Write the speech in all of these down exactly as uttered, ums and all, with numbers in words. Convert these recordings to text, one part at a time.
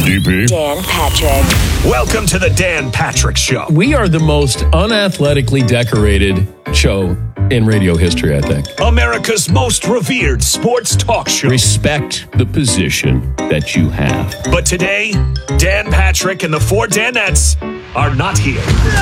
D P. Dan Patrick. Welcome to the Dan Patrick Show. We are the most unathletically decorated show in radio history, I think. America's most revered sports talk show. Respect the position that you have. But today, Dan Patrick and the four Danettes are not here.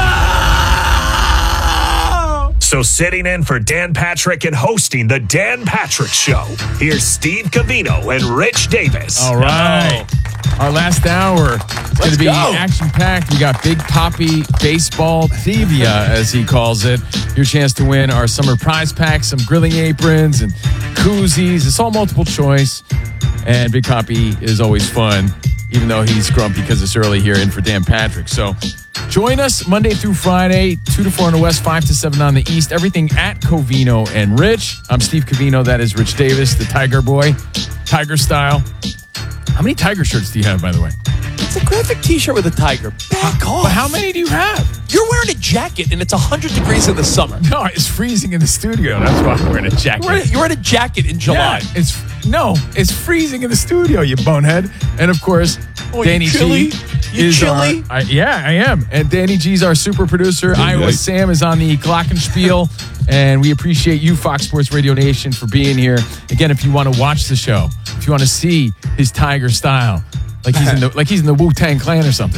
So sitting in for Dan Patrick and hosting the Dan Patrick Show, here's Steve Covino and Rich Davis. All right. Our last hour is going to be action-packed. We got Big Poppy Baseball Trivia, as he calls it. Your chance to win our summer prize pack, some grilling aprons and koozies. It's all multiple choice. And Big Poppy is always fun, even though he's grumpy because it's early here in for Dan Patrick. So join us Monday through Friday, two to four on the West, five to seven on the East. Everything at Covino and Rich. I'm Steve Covino. That is Rich Davis, the Tiger Boy, Tiger style. How many Tiger shirts do you have, by the way? It's a graphic T-shirt with a tiger. Back off. But how many do you have? You're wearing a jacket, and it's one hundred degrees in the summer. No, it's freezing in the studio. That's why I'm wearing a jacket. You're wearing, you're wearing a jacket in July. Yeah, it's no, it's freezing in the studio, you bonehead. And of course, oh, Danny G you is chilly? Our, I, yeah, I am. And Danny G's our super producer. Iowa Sam is on the glockenspiel. And we appreciate you, Fox Sports Radio Nation, for being here. Again, if you want to watch the show, if you want to see his tiger style, like he's in the like he's in the Wu-Tang Clan or something.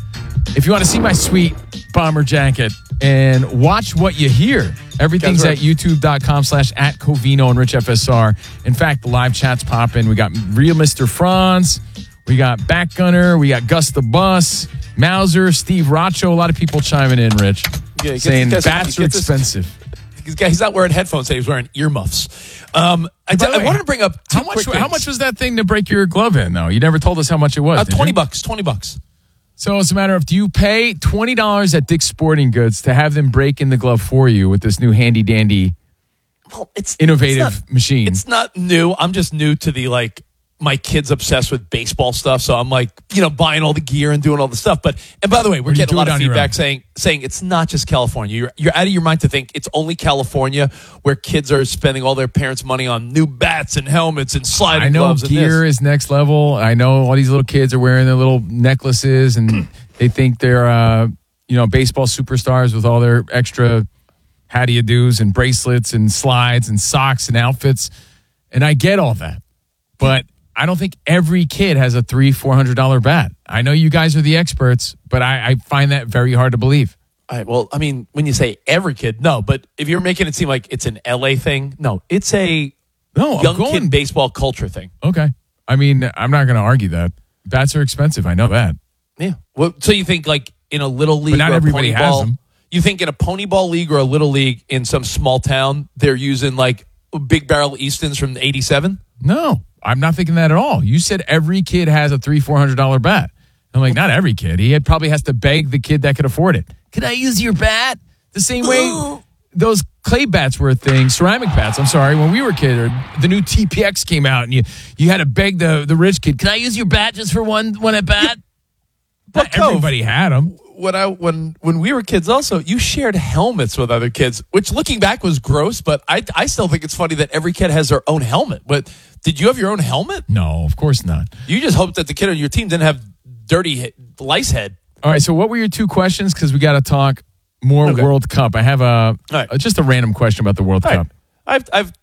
If you want to see my sweet bomber jacket and watch what you hear, everything's at youtube.com slash at Covino and Rich F S R. In fact, the live chat's popping. We got Real Mister Franz. We got Backgunner. We got Gus the Bus, Mauser, Steve Racho. A lot of people chiming in, Rich, yeah, saying this, bats are expensive. He's not wearing headphones. He's wearing earmuffs. Um, I, d- I wanted to bring up two how much. quick How much was that thing to break your glove in? Though you never told us how much it was. Uh, twenty you? bucks. Twenty bucks. So it's a matter of, do you pay twenty dollars at Dick's Sporting Goods to have them break in the glove for you with this new handy dandy, well, it's innovative it's not, machine? It's not new. I'm just new to the like. My kid's obsessed with baseball stuff, so I'm like, you know, buying all the gear and doing all the stuff. But and by the way, we're getting a lot of feedback saying saying it's not just California. You're you're out of your mind to think it's only California where kids are spending all their parents' money on new bats and helmets and sliding I know gloves. Gear and this. is next level. I know all these little kids are wearing their little necklaces and they think they're uh, you know, baseball superstars with all their extra how do you do's and bracelets and slides and socks and outfits. And I get all that, but I don't think every kid has a three, four hundred dollar bat. I know you guys are the experts, but I, I find that very hard to believe. All right, well, I mean, when you say every kid, no. But if you're making it seem like it's an L A thing, no, it's a no young going, kid baseball culture thing. Okay, I mean, I'm not going to argue that bats are expensive. I know that. Yeah. Well, so you think like in a little league, but not or everybody a has ball, them. You think in a pony ball league or a little league in some small town, they're using like big barrel Eastons from eighty-seven? No. I'm not thinking that at all. You said every kid has a three, four hundred dollar bat. I'm like, not every kid. He had, probably has to beg the kid that could afford it. Can I use your bat? The same way those clay bats were a thing, ceramic bats. I'm sorry, when we were kids, or the new T P X came out, and you you had to beg the the rich kid. Can I use your bat just for one one at bat? Yeah. But not everybody had them. When I when when we were kids, also you shared helmets with other kids, which looking back was gross. But I I still think it's funny that every kid has their own helmet. But did you have your own helmet? No, of course not. You just hoped that the kid on your team didn't have dirty he- lice head. All right. So what were your two questions? Because we got to talk more okay. World Cup. I have a, right. a just a random question about the World All Cup. Right. I've I've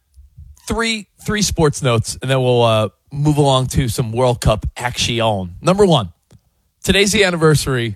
three three sports notes, and then we'll uh, move along to some World Cup action. Number one, today's the anniversary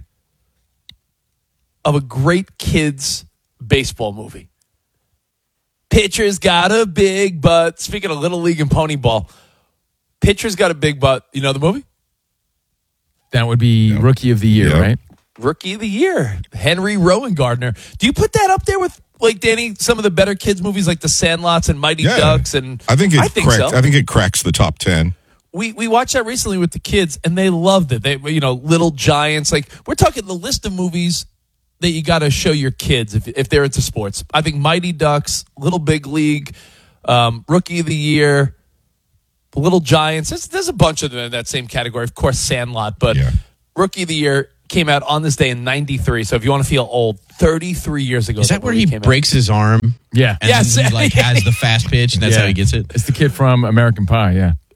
of a great kids baseball movie. Pitcher's got a big butt. Speaking of Little League and Pony Ball, Pitcher's got a big butt. You know the movie? That would be yep. Rookie of the Year, yep. right? Rookie of the Year. Henry Rowan Gardner. Do you put that up there with, like, Danny, some of the better kids movies like The Sandlots and Mighty yeah. Ducks? And I think it I think, cracks, so. I think it cracks the top ten. We we watched that recently with the kids, and they loved it. They, you know, Little Giants. Like, we're talking the list of movies that you got to show your kids if if they're into sports. I think Mighty Ducks, Little Big League, um, Rookie of the Year, Little Giants. There's, there's a bunch of them in that same category. Of course, Sandlot, but yeah. Rookie of the Year came out on this day in ninety-three. So if you want to feel old, thirty-three years ago. Is that, that where he breaks out. his arm? Yeah. And yes. then he like has the fast pitch, and that's yeah. how he gets it? It's the kid from American Pie, yeah.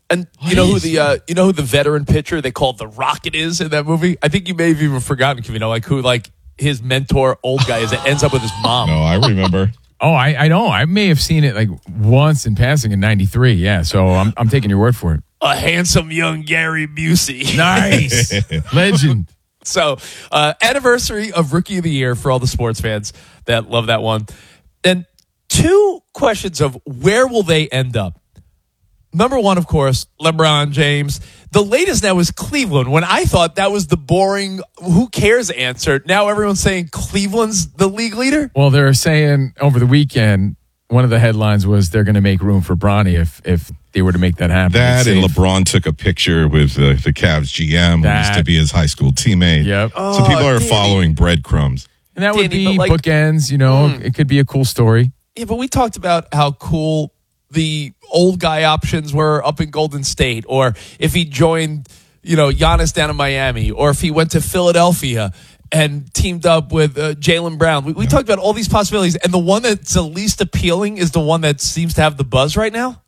And you know who the uh, you know who the veteran pitcher they called the Rocket is in that movie? I think you may have even forgotten, you know, like who like his mentor, old guy, is that ends up with his mom. No, I remember. Oh, I, I know. I may have seen it like once in passing in ninety-three. Yeah, so I'm I'm taking your word for it. A handsome young Gary Busey. Nice. Legend. So, uh, anniversary of Rookie of the Year for all the sports fans that love that one. And two questions of where will they end up? Number one, of course, LeBron James. The latest now is Cleveland. When I thought that was the boring, who cares answer, now everyone's saying Cleveland's the league leader? Well, they're saying over the weekend, one of the headlines was they're going to make room for Bronny if if they were to make that happen. That It's and safe. LeBron took a picture with the, the Cavs G M, who used That- to be his high school teammate. Yep. So people are Danny. following breadcrumbs. And that would Danny, be but like- bookends, you know. It could be a cool story. Yeah, but we talked about how cool the old guy options were up in Golden State, or if he joined, you know, Giannis down in Miami, or if he went to Philadelphia and teamed up with uh, Jaylen Brown. We, we yeah. talked about all these possibilities, and the one that's the least appealing is the one that seems to have the buzz right now.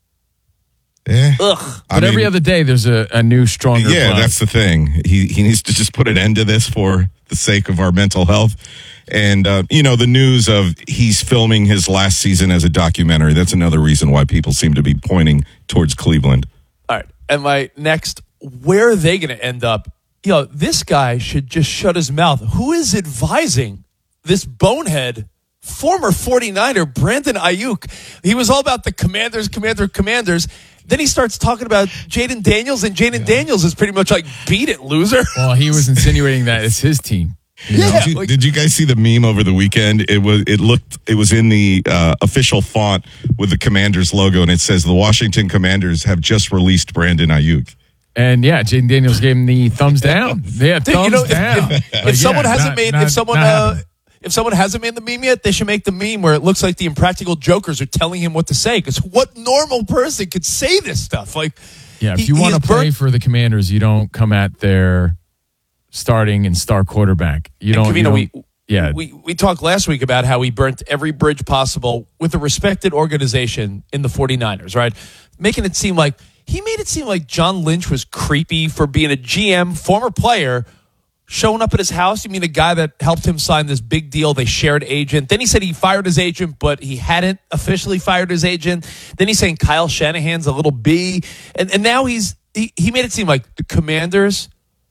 Eh. Ugh. But I every mean, other day, there's a, a new, stronger Yeah, buzz. that's the thing. He he needs to just put an end to this for the sake of our mental health. And, uh, you know, the news of he's filming his last season as a documentary, that's another reason why people seem to be pointing towards Cleveland. All right. And my next, where are they going to end up? You know, this guy should just shut his mouth. Who is advising this bonehead, former forty-niner, Brandon Ayuk? He was all about the commanders, commander, commanders. Then he starts talking about Jaden Daniels, and Jaden yeah. Daniels is pretty much like, beat it, loser. Well, he was insinuating that it's his team. You know? did, you, like, did you guys see the meme over the weekend? It was. It looked. It was in the uh, official font with the Commanders logo, and it says the Washington Commanders have just released Brandon Ayuk. And yeah, Jaden Daniels gave him the thumbs down. Yeah, Dude, thumbs you know, down. If, if, Like, if someone yeah, hasn't not- made, not- if someone, not uh, happening. if someone hasn't made the meme yet, they should make the meme where it looks like the Impractical Jokers are telling him what to say. Because what normal person could say this stuff? Like, yeah, if he- you he want to has play burnt- for the Commanders, you don't come at their starting and star quarterback. You don't. Covino, you don't we, yeah, we we talked last week about how he burnt every bridge possible with a respected organization in the forty-niners, right? Making it seem like he made it seem like John Lynch was creepy for being a G M, former player, showing up at his house. You mean a guy that helped him sign this big deal? They shared agent. Then he said he fired his agent, but he hadn't officially fired his agent. Then he's saying Kyle Shanahan's a little B, and and now he's he, he made it seem like the Commanders.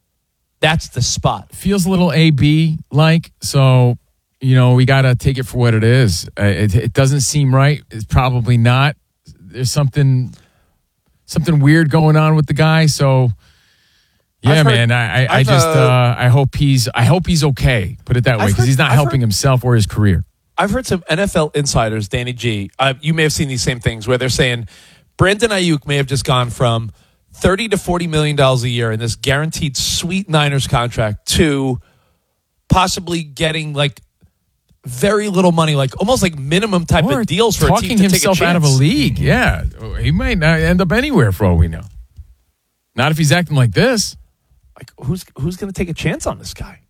That's the spot. feels a little A B like. So, you know, we got to take it for what it is. Uh, it, it doesn't seem right. It's probably not. There's something something weird going on with the guy. So, yeah, I've heard- man. I, I, I I've, just uh, uh, I hope he's I hope he's okay. Put it that way, I've because heard- he's not I've helping heard- himself or his career. I've heard some N F L insiders, Danny G. Uh, you may have seen these same things where they're saying Brandon Ayuk may have just gone from thirty to forty million dollars a year in this guaranteed sweet Niners contract to possibly getting like very little money, like almost like minimum type Or of deals for a talking team to himself take a out of a chance. league. Yeah, he might not end up anywhere for all we know. Not if he's acting like this. Like who's who's going to take a chance on this guy?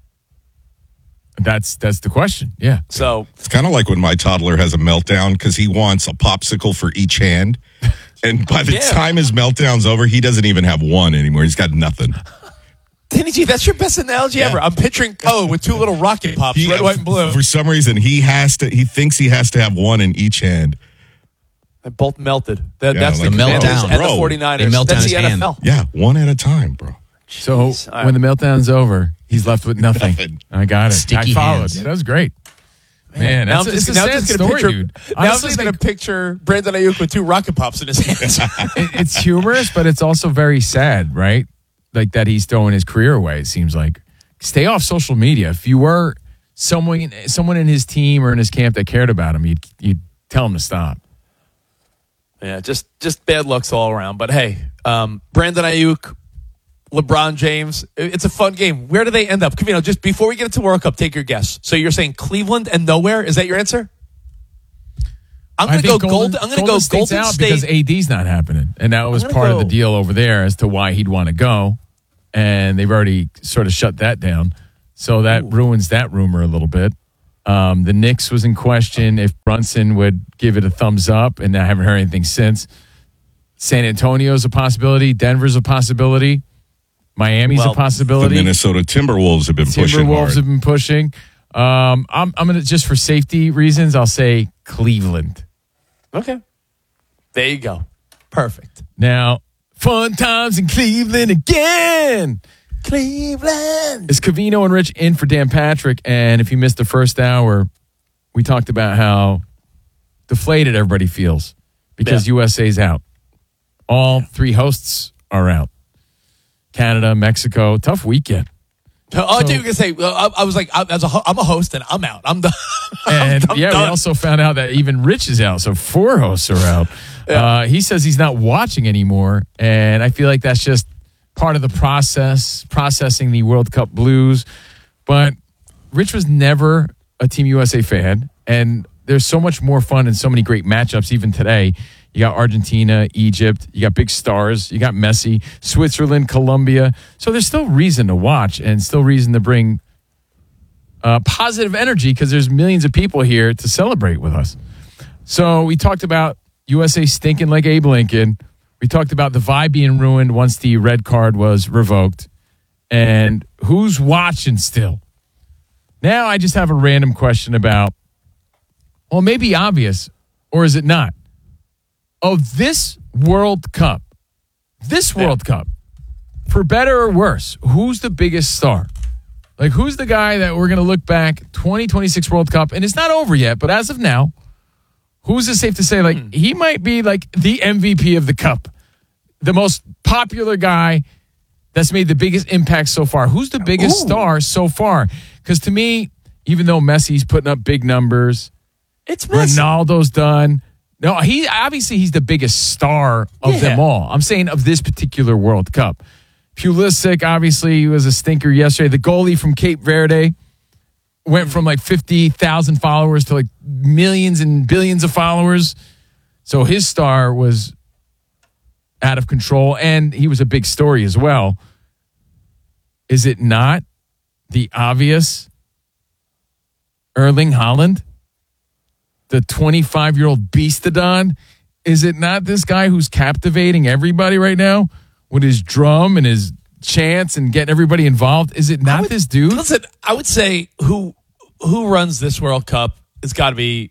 That's that's the question. Yeah. So It's kind of like when my toddler has a meltdown because he wants a popsicle for each hand. And by the Yeah. time his meltdown's over, he doesn't even have one anymore. He's got nothing. Danny G, that's your best analogy Yeah. ever. I'm picturing Poe with two little rocket pops, He- red, white, and blue. For some reason, he has to. He thinks he has to have one in each hand. They both melted. That, Yeah, that's like the the Commanders meltdown. and Bro. the forty-niners. They melt that's down the his N F hand. L. Yeah, one at a time, bro. So Jeez. All right. when the meltdown's over, he's left with nothing. Nothing. I got it. Sticky I followed. hands. Yeah, that was great. Man, Now that's I'm a, just, it's a now I'm sad just gonna story, picture, dude. Now I'm Honestly, just going like, to picture Brandon Ayuk with two rocket pops in his hands. it- it's humorous, but it's also very sad, right? Like that he's throwing his career away. It seems like. Stay off social media. If you were someone, someone in his team or in his camp that cared about him, you'd you'd tell him to stop. Yeah, just just bad lucks all around. But hey, um, Brandon Ayuk, LeBron James, it- it's a fun game. Where do they end up? Covino, just before we get into World Cup, take your guess. So you're saying Cleveland and nowhere? Is that your answer? I'm going I to go think Golden. Golden, I'm going to go Golden State's Golden out State. because A D's not happening, and that was gonna part of the go- deal over there as to why he'd want to go, and they've already sort of shut that down. So that ruins that rumor a little bit. Um, the Knicks was in question if Brunson would give it a thumbs up, and I haven't heard anything since. San Antonio's a possibility. Denver's a possibility. Miami's Well, a possibility. The Minnesota Timberwolves have been pushing Timberwolves hard. have been pushing. Um, I'm, I'm going to, just for safety reasons, I'll say Cleveland. Okay. There you go. Perfect. Now, fun times in Cleveland again. Cleveland. It's Covino and Rich in for Dan Patrick. And if you missed the first hour, we talked about how deflated everybody feels because Yeah. U S A's out. All three hosts are out. Canada, Mexico, tough weekend. Oh, I thought you were going to say, uh, I, I was like, I, as a, ho- I'm a host and I'm out. I'm done. And I'm yeah, done. we also found out that even Rich is out. So four hosts are out. Yeah. Uh, he says he's not watching anymore. And I feel like that's just part of the process, processing the World Cup blues. But Rich was never a Team U S A fan. And there's so much more fun and so many great matchups even today. You got Argentina, Egypt, you got big stars, you got Messi, Switzerland, Colombia. So there's still reason to watch and still reason to bring uh, positive energy because there's millions of people here to celebrate with us. So we talked about U S A stinking like Abe Lincoln. We talked about the vibe being ruined once the red card was revoked. And who's watching still? Now I just have a random question about, well, maybe obvious, or is it not? Of this World Cup, this World Cup, for better or worse, who's the biggest star? Like, who's the guy that we're going to look back, twenty twenty-six World Cup, and it's not over yet, but as of now, who's it safe to say, like, he might be, like, the M V P of the Cup, the most popular guy that's made the biggest impact so far? Who's the biggest Ooh. star so far? Because to me, even though Messi's putting up big numbers, It's Messi. Ronaldo's done. No, he obviously he's the biggest star of Yeah. them all. I'm saying of this particular World Cup. Pulisic, obviously, he was a stinker yesterday. The goalie from Cape Verde went from like fifty thousand followers to like millions and billions of followers. So his star was out of control, and he was a big story as well. Is it not the obvious Erling Haaland? The twenty-five-year-old beastodon? Is it not this guy who's captivating everybody right now with his drum and his chants and getting everybody involved? Is it not would- this dude? Listen, I would say who who runs this World Cup has got to be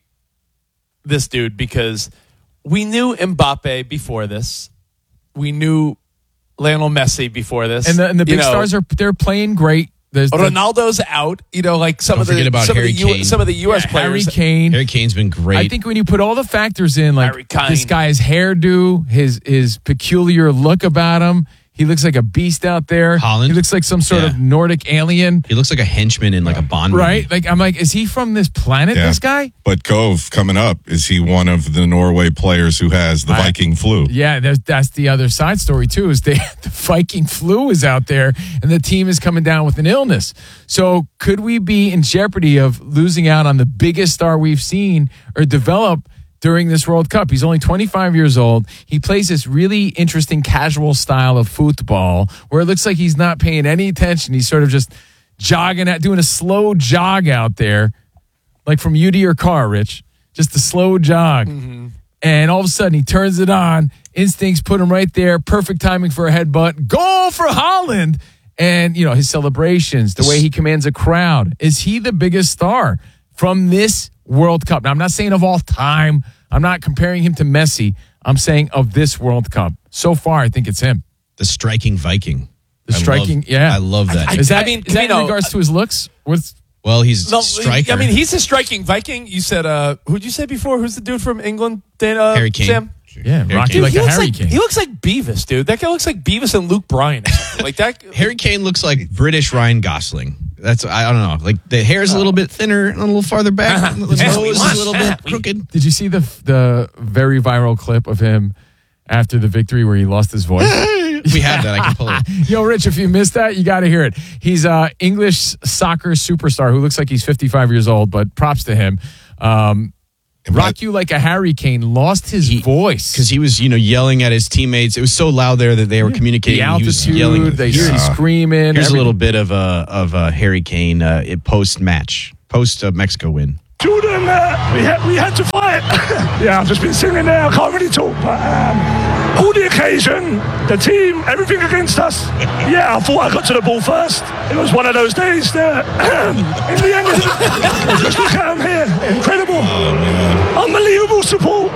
this dude because we knew Mbappe before this. We knew Lionel Messi before this. And the, and the You big know, stars are they're playing great. There's the, Ronaldo's out. You know, like some Don't of the forget about some, Harry of the U, Kane. some of the U S yeah, Harry players. Kane. Harry Kane's been great. I think when you put all the factors in, like Harry Kane. this guy's hairdo, his his peculiar look about him, he looks like a beast out there. Haaland? He looks like some sort Yeah. of Nordic alien, he looks like a henchman in like a Bond right? movie. Like I'm like, is he from this planet? Yeah. This guy? But Cove, coming up, is he one of the Norway players who has the I- Viking flu? Yeah, that's, that's the other side story too. Is they, the Viking flu is out there, and the team is coming down with an illness. So could we be in jeopardy of losing out on the biggest star we've seen or develop during this World Cup? He's only twenty-five years old. He plays this really interesting casual style of football where it looks like he's not paying any attention. He's sort of just jogging out, doing a slow jog out there, like from you to your car, Rich. Just a slow jog. And all of a sudden he turns it on. Instincts put him right there. Perfect timing for a headbutt. Goal for Haaland. And, you know, his celebrations, the way he commands a crowd. Is he the biggest star from this World Cup? Now, I'm not saying of all time. I'm not comparing him to Messi. I'm saying of this World Cup. So far, I think it's him. The striking Viking. The I striking, love- yeah. I love that. I- Is that, I mean, is that in Camino- regards to his looks? What's, well, he's No, a striker. I mean, he's a striking Viking. You said, uh, who'd you say before? Who's the dude from England? Dan, uh, Harry Kane. Sam? yeah, Rocky Kane. like he a looks like, hurricane. He looks like Beavis, dude. That guy looks like Beavis and Luke Bryan. or something. Like that. Harry Kane looks like British Ryan Gosling. That's I don't know. Like the hair's a little bit thinner and a little farther back. The nose Yeah, we is want a little that. bit crooked. Did you see the the very viral clip of him after the victory where he lost his voice? We have that. I can pull it. Yo, Rich, if you missed that, you got to hear it. He's a English soccer superstar who looks like he's fifty-five years old, but props to him. Um, Rock You Like a Hurricane lost his voice. Because he was, you know, yelling at his teammates. It was so loud there that they were communicating. The He was altitude, yelling. they Here- see screaming. Here's a everything. little bit of a of a Harry Kane uh, post match, post uh, Mexico win. Jordan, uh, we had we had to fight. Yeah, I've just been sitting there. I can't really talk, but um, all the occasion, the team, everything against us. Yeah, I thought I got to the ball first. It was one of those days that, in the end, just look at them here. Incredible. Unbelievable support.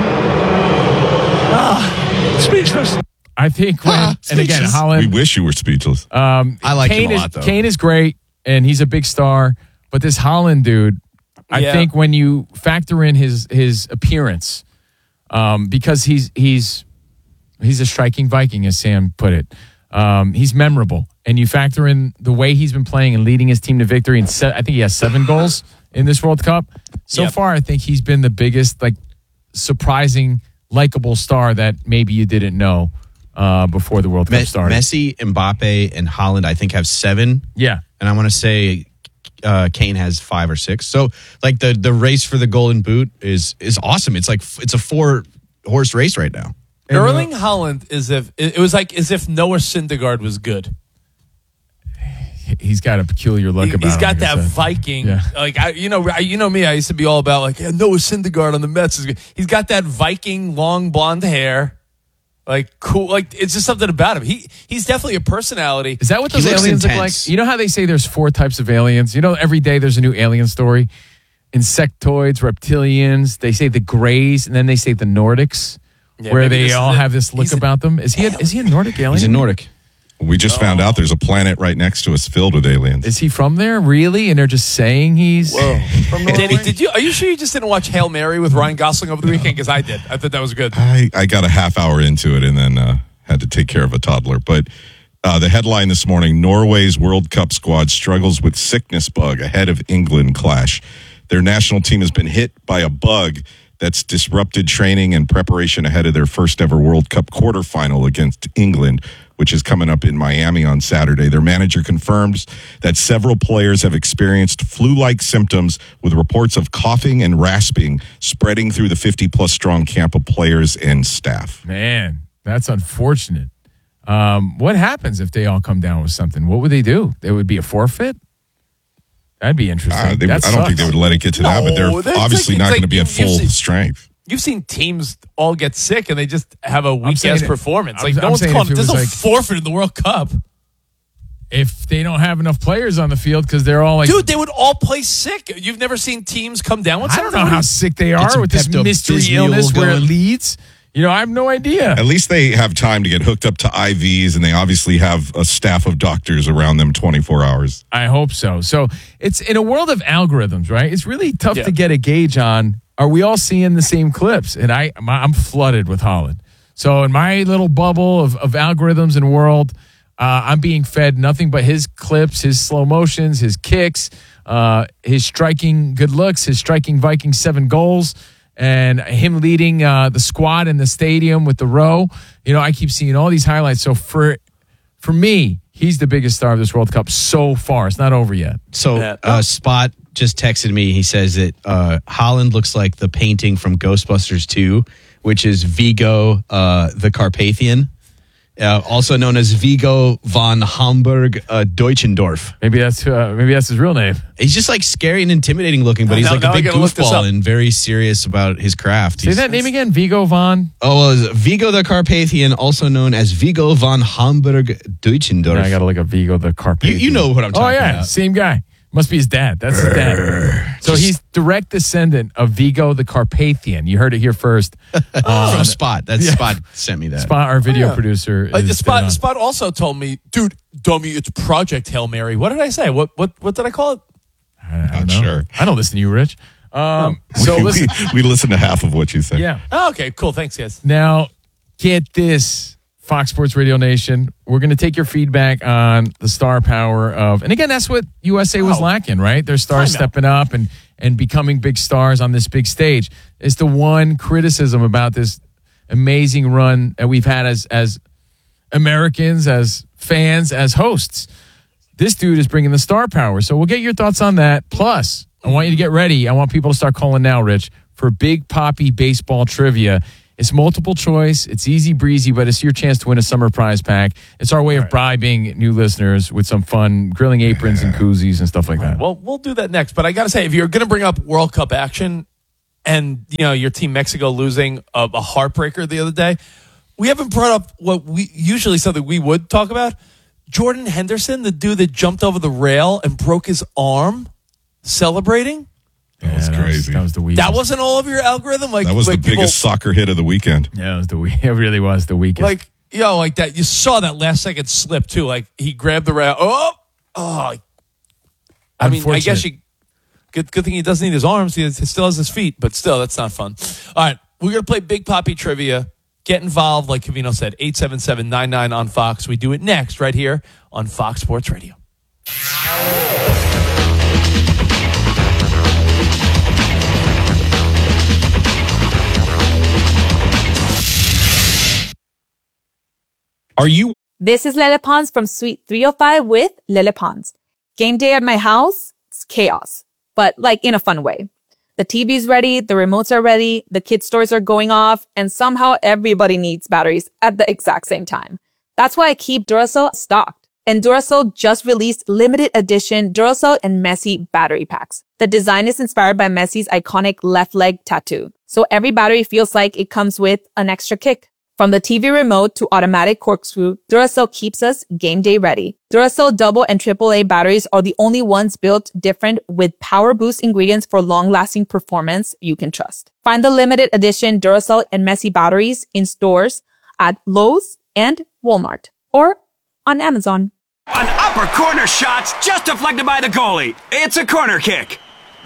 Ah, speechless. I think when, Ah, and again, speechless. Holland. We wish you were speechless. Um, I like Kane him a is, lot, though. Kane is great, and he's a big star. But this Holland dude, I Yeah. think when you factor in his his appearance, um, because he's he's he's a striking Viking, as Sam put it. Um, he's memorable, and you factor in the way he's been playing and leading his team to victory. And se- I think he has seven goals in this World Cup so Yep. far. I think he's been the biggest, like, surprising, likable star that maybe you didn't know uh, before the World Me- Cup started. Messi, Mbappe, and Holland, I think, have seven. Yeah. And I want to say uh, Kane has five or six. So, like, the the race for the Golden Boot is is awesome. It's like it's a four horse race right now. Erling Haaland is if it it was like as if Noah Syndergaard was good. He's got a peculiar look He, about he's him. got like I that said. Viking, Yeah. like I, you know, I, you know me. I used to be all about like yeah, Noah Syndergaard on the Mets is good. He's got that Viking long blonde hair, like cool. Like it's just something about him. He he's definitely a personality. Is that what He those looks aliens look like? intense. You know how they say there's four types of aliens? You know, every day there's a new alien story. Insectoids, reptilians. They say the Greys, and then they say the Nordics, Yeah, where maybe they this is all it. have this look He's a- about them. Is he? A, is he a Nordic alien? He's a Nordic. We just found out there's a planet right next to us filled with aliens. Is he from there? Really? And they're just saying he's from Norway? Danny, did you? Are you sure you just didn't watch Hail Mary with Ryan Gosling over the weekend? Because I did. I thought that was good. I, I got a half hour into it and then uh, had to take care of a toddler. But uh, the headline this morning, Norway's World Cup squad struggles with sickness bug ahead of England clash. Their national team has been hit by a bug that's disrupted training and preparation ahead of their first ever World Cup quarterfinal against England, which is coming up in Miami on Saturday. Their manager confirms that several players have experienced flu-like symptoms with reports of coughing and rasping spreading through the fifty-plus strong camp of players and staff. Man, that's unfortunate. Um, what happens if they all come down with something? What would they do? It would be a forfeit? That'd be interesting. Uh, they, I That don't think sucks. they would let it get to that, but No, they're that's obviously like- not it's going to like be at you- you've full seen- strength. You've seen teams all get sick and they just have a weak saying ass it- performance. I'm- Like no I'm one's saying calling. if it There's was no like- forfeit in the World Cup, If they don't have enough players on the field because they're all like, dude. They would all play sick. You've never seen teams come down with I don't something? know how sick they Get are some with this Pepto mystery Bismol illness where it going. leads. You know, I have no idea. At least they have time to get hooked up to I Vs, and they obviously have a staff of doctors around them twenty-four hours. I hope so. So it's in a world of algorithms, right? It's really tough Yeah. to get a gauge on. Are we all seeing the same clips? And I, my, I'm flooded with Holland. So in my little bubble of, of algorithms and world, uh, I'm being fed nothing but his clips, his slow motions, his kicks, uh, his striking good looks, his striking Viking seven goals, and him leading uh, the squad in the stadium with the row. You know, I keep seeing all these highlights. So for for me, he's the biggest star of this World Cup so far. It's not over yet. So, Yeah. uh, Spot just texted me. He says that uh, Holland looks like the painting from Ghostbusters two, which is Vigo uh, the Carpathian, uh, also known as Vigo von Hamburg uh, Deutschendorf. Maybe that's uh, maybe that's his real name. He's just like scary and intimidating looking, but he's Now- like now a I big gotta look this goofball up. and very serious about his craft. Say He's- that name again, Vigo von. Oh, well, it's Vigo the Carpathian, also known as Vigo von Hamburg Deutschendorf. I got to look up Vigo the you, Carpathian. you know what I'm Oh talking yeah, about. same guy. Must be his dad. That's his dad. So he's direct descendant of Vigo the Carpathian. You heard it here first. From Spot. That yeah. Spot sent me that. Spot, our video Yeah. producer. Uh, is Spot dead on. Spot also told me, dude, dummy, it's Project Hail Mary. What did I say? What what what did I call it? I, I don't Not know. sure. I don't listen to you, Rich. Um, so we, listen. we, we listened to half of what you said. Yeah. Oh, okay, cool. Thanks, guys. Now, get this, Fox Sports Radio Nation. We're going to take your feedback on the star power of, and again, that's what U S A was Oh. lacking, right? Their stars Time out. stepping up and and becoming big stars on this big stage. It's the one criticism about this amazing run that we've had as as Americans, as fans, as hosts. This dude is bringing the star power. So we'll get your thoughts on that. Plus, I want you to get ready. I want people to start calling now, Rich, for Big Poppy baseball trivia. It's multiple choice. It's easy breezy, but it's your chance to win a summer prize pack. It's our way of bribing new listeners with some fun grilling aprons and koozies and stuff like that. Well, we'll do that next. But I got to say, if you're going to bring up World Cup action and, you know, your team Mexico losing a, a heartbreaker the other day, we haven't brought up what we usually something we would talk about. Jordan Henderson, the dude that jumped over the rail and broke his arm celebrating. That was yeah, that crazy. Was, that was the weekend. That wasn't all of your algorithm? Like That was like the biggest people, soccer hit of the weekend. Yeah, it was the week. It really was the weekend. Like, you know, like that. You saw that last second slip, too. Like, he grabbed the rail. Oh! Oh! I mean, I guess you... Good, good thing he doesn't need his arms. He, has, he still has his feet, but still, that's not fun. All right, we're going to play Big Papi Trivia. Get involved, like Covino said, eight seven seven nine nine on Fox. We do it next right here on Fox Sports Radio. Are you? This is Lele Pons from Suite three oh five with Lele Pons. Game day at my house, it's chaos, but like in a fun way. The T V's ready, the remotes are ready, the kids' toys are going off, and somehow everybody needs batteries at the exact same time. That's why I keep Duracell stocked. And Duracell just released limited edition Duracell and Messi battery packs. The design is inspired by Messi's iconic left leg tattoo, so every battery feels like it comes with an extra kick. From the T V remote to automatic corkscrew, Duracell keeps us game day ready. Duracell double and triple A batteries are the only ones built different with power boost ingredients for long-lasting performance you can trust. Find the limited edition Duracell and Messi batteries in stores at Lowe's and Walmart or on Amazon. An upper corner shot's just deflected by the goalie. It's a corner kick.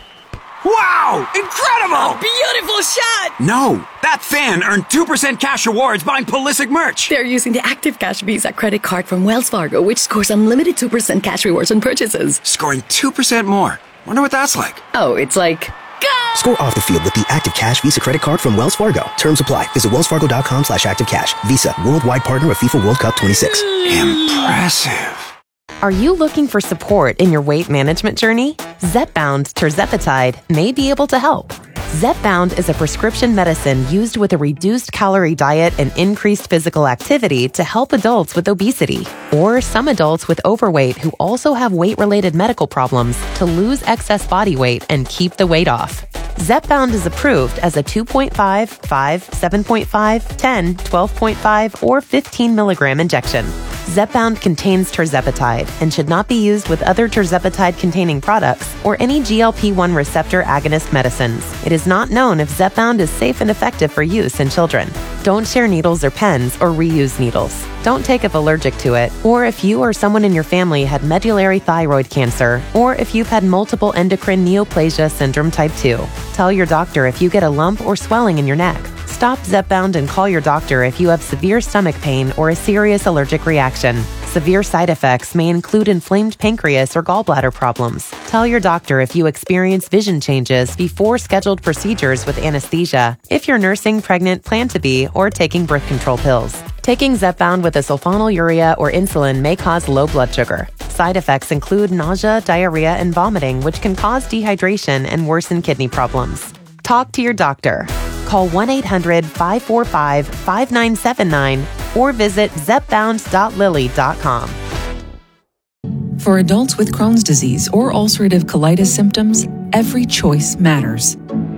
Wow! Incredible! Beautiful shot! No, that fan earned two percent cash rewards buying Pulisic merch. They're using the Active Cash Visa credit card from Wells Fargo, which scores unlimited two percent cash rewards on purchases. Scoring two percent more. Wonder what that's like. Oh, it's like... Go! Score off the field with the Active Cash Visa credit card from Wells Fargo. Terms apply. Visit wellsfargo.com slash activecash. Visa, worldwide partner of FIFA World Cup twenty-six. Impressive. Are you looking for support in your weight management journey? Zepbound tirzepatide may be able to help. Zepbound is a prescription medicine used with a reduced calorie diet and increased physical activity to help adults with obesity or some adults with overweight who also have weight-related medical problems to lose excess body weight and keep the weight off. Zepbound is approved as a two point five, five, seven point five, ten, twelve point five, or fifteen milligram injection. Zepbound contains tirzepatide and should not be used with other tirzepatide-containing products or any G L P one receptor agonist medicines. It is not known if Zepbound is safe and effective for use in children. Don't share needles or pens or reuse needles. Don't take if allergic to it, or if you or someone in your family had medullary thyroid cancer, or if you've had multiple endocrine neoplasia syndrome type two. Tell your doctor if you get a lump or swelling in your neck. Stop Zepbound and call your doctor if you have severe stomach pain or a serious allergic reaction. Severe side effects may include inflamed pancreas or gallbladder problems. Tell your doctor if you experience vision changes before scheduled procedures with anesthesia, if you're nursing, pregnant, plan to be, or taking birth control pills. Taking Zepbound with a sulfonylurea or insulin may cause low blood sugar. Side effects include nausea, diarrhea, and vomiting, which can cause dehydration and worsen kidney problems. Talk to your doctor. Call one eight hundred, five four five, five nine seven nine or visit zepbound dot lilly dot com. For adults with Crohn's disease or ulcerative colitis symptoms, every choice matters.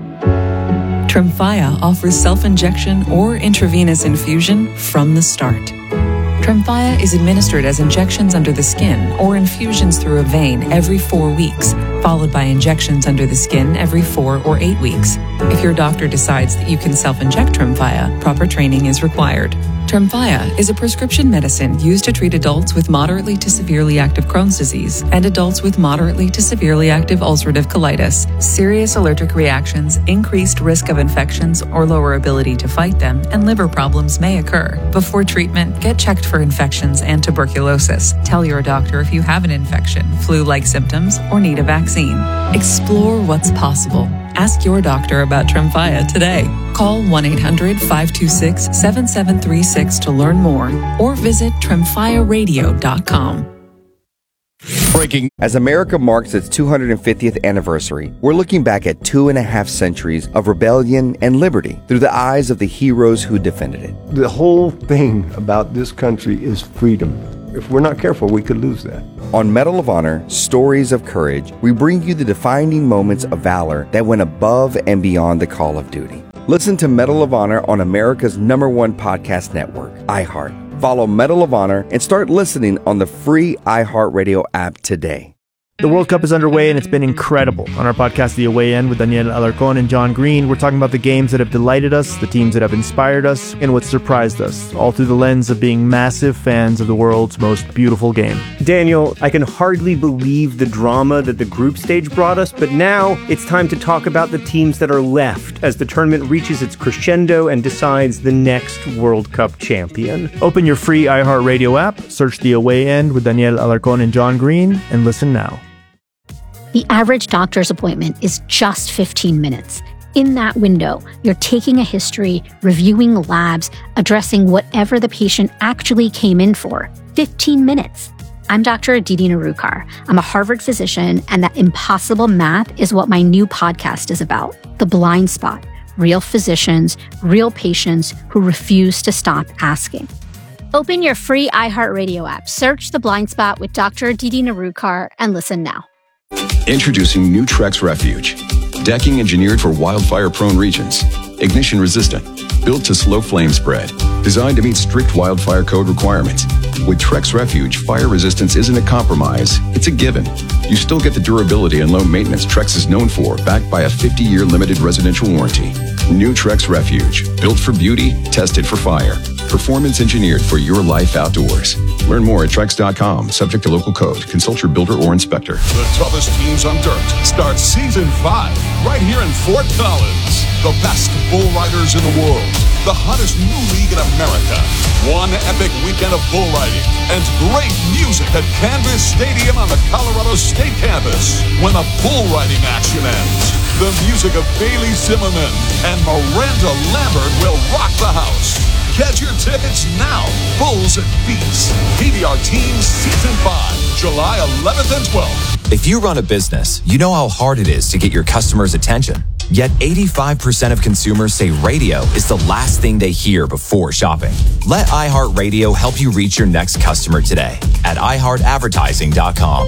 Tremfya offers self-injection or intravenous infusion from the start. Tremfya is administered as injections under the skin or infusions through a vein every four weeks, followed by injections under the skin every four or eight weeks. If your doctor decides that you can self-inject Tremfya, proper training is required. Tremfya is a prescription medicine used to treat adults with moderately to severely active Crohn's disease and adults with moderately to severely active ulcerative colitis. Serious allergic reactions, increased risk of infections or lower ability to fight them, and liver problems may occur. Before treatment, get checked for infections and tuberculosis. Tell your doctor if you have an infection, flu-like symptoms, or need a vaccine. Explore what's possible. Ask your doctor about Tremfya today. Call one eight hundred, five two six, seven seven three six to learn more or visit tremfya radio dot com. Breaking. As America marks its two hundred fiftieth anniversary, we're looking back at two and a half centuries of rebellion and liberty through the eyes of the heroes who defended it. The whole thing about this country is freedom. If we're not careful, we could lose that. On Medal of Honor, Stories of Courage, we bring you the defining moments of valor that went above and beyond the call of duty. Listen to Medal of Honor on America's number one podcast network, iHeart. Follow Medal of Honor and start listening on the free iHeartRadio app today. The World Cup is underway and it's been incredible. On our podcast, The Away End, with Daniel Alarcón and John Green, we're talking about the games that have delighted us, the teams that have inspired us, and what surprised us, all through the lens of being massive fans of the world's most beautiful game. Daniel, I can hardly believe the drama that the group stage brought us, but now it's time to talk about the teams that are left as the tournament reaches its crescendo and decides the next World Cup champion. Open your free iHeartRadio app, search The Away End with Daniel Alarcón and John Green, and listen now. The average doctor's appointment is just fifteen minutes. In that window, you're taking a history, reviewing labs, addressing whatever the patient actually came in for. fifteen minutes. I'm Doctor Aditi Narukar. I'm a Harvard physician, and that impossible math is what my new podcast is about. The Blind Spot. Real physicians, real patients who refuse to stop asking. Open your free iHeartRadio app, search The Blind Spot with Doctor Aditi Narukar, and listen now. Introducing new Trex Refuge. Decking engineered for wildfire-prone regions. Ignition resistant. Built to slow flame spread. Designed to meet strict wildfire code requirements. With Trex Refuge, fire resistance isn't a compromise, it's a given. You still get the durability and low maintenance Trex is known for, backed by a fifty-year limited residential warranty. New Trex Refuge. Built for beauty, tested for fire. Performance engineered for your life outdoors. Learn more at Trex dot com, subject to local code. Consult your builder or inspector. The toughest teams on dirt starts season five right here in Fort Collins. The best bull riders in the world. The hottest new league in America. One epic weekend of bull riding and great music at Canvas Stadium on the Colorado State campus. When the bull riding action ends, the music of Bailey Zimmerman and Miranda Lambert will rock the house. Get your tickets now. Bulls and Beats. P B R Teams Season five, July eleventh and twelfth. If you run a business, you know how hard it is to get your customers' attention. Yet eighty-five percent of consumers say radio is the last thing they hear before shopping. Let iHeartRadio help you reach your next customer today at i heart advertising dot com.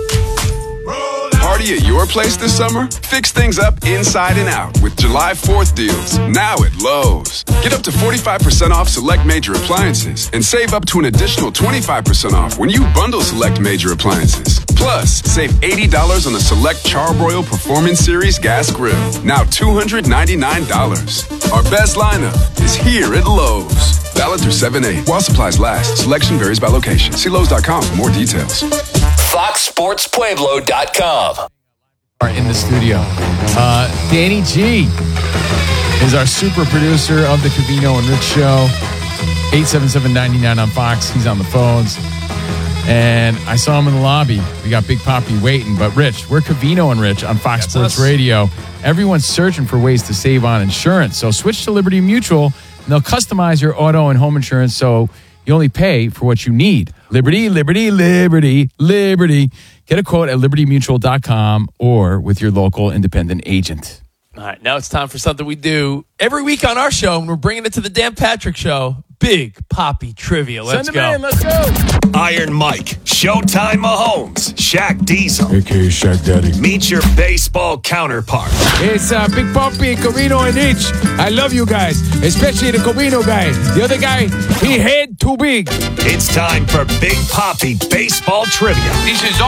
Party at your place this summer? Fix things up inside and out with July fourth deals. Now at Lowe's. Get up to forty-five percent off select major appliances and save up to an additional twenty-five percent off when you bundle select major appliances. Plus, save eighty dollars on the select Charbroil Performance Series gas grill. Now two hundred ninety-nine dollars. Our best lineup is here at Lowe's. Valid through seven eight. While supplies last. Selection varies by location. See Lowe's dot com for more details. Fox Sports Pueblo dot com. In the studio, uh, Danny G is our super producer of the Covino and Rich Show. eight seven seven, nine nine on Fox. He's on the phones. And I saw him in the lobby. We got Big Poppy waiting. But Rich, we're Covino and Rich on Fox That's Sports us. Radio. Everyone's searching for ways to save on insurance. So switch to Liberty Mutual, and they'll customize your auto and home insurance so you only pay for what you need. Liberty, Liberty, Liberty, Liberty. Get a quote at liberty mutual dot com or with your local independent agent. All right, now it's time for something we do every week on our show, and we're bringing it to the Dan Patrick Show. Big Poppy Trivia. Let's Send go. them in. Let's go. Iron Mike, Showtime Mahomes, Shaq Diesel. A K A Shaq Daddy. Meet your baseball counterpart. It's uh, Big Poppy, Covino, and Rich. I love you guys, especially the Covino guy. The other guy, he head too big. It's time for Big Poppy Baseball Trivia. This is